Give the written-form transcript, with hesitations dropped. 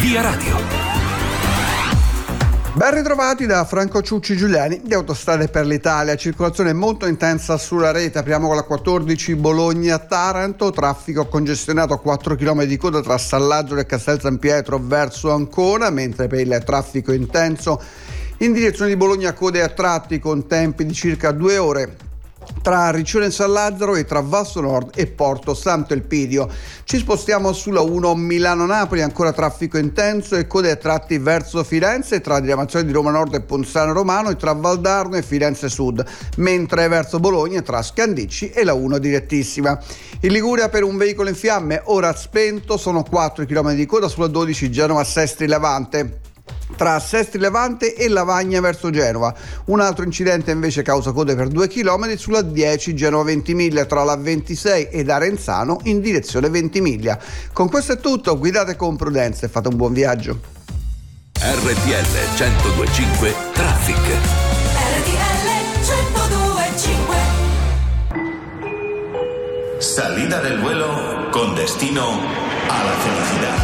Via Radio. Ben ritrovati da Franco Ciucci Giuliani di Autostrade per l'Italia. Circolazione molto intensa sulla rete. Apriamo con la 14 Bologna-Taranto, traffico congestionato, 4 km di coda tra San Lazzaro e Castel San Pietro verso Ancona, mentre per il traffico intenso in direzione di Bologna code a tratti con tempi di circa 2 ore tra Riccione San Lazzaro e tra Vasto Nord e Porto Sant'Elpidio. Ci spostiamo sulla 1 Milano-Napoli, ancora traffico intenso e code a tratti verso Firenze tra diramazione di Roma Nord e Ponzano Romano e tra Valdarno e Firenze Sud, mentre verso Bologna tra Scandicci e la 1 direttissima. In Liguria per un veicolo in fiamme, ora spento, sono 4 km di coda sulla 12 Genova-Sestri Levante tra Sestri Levante e Lavagna verso Genova. Un altro incidente invece causa code per 2 km sulla 10 Genova Ventimiglia tra la 26 ed Arenzano in direzione Ventimiglia. Con questo è tutto, guidate con prudenza e fate un buon viaggio. RTL 102.5 Traffic. RTL 102.5. Salida del vuelo con destino a la felicidad.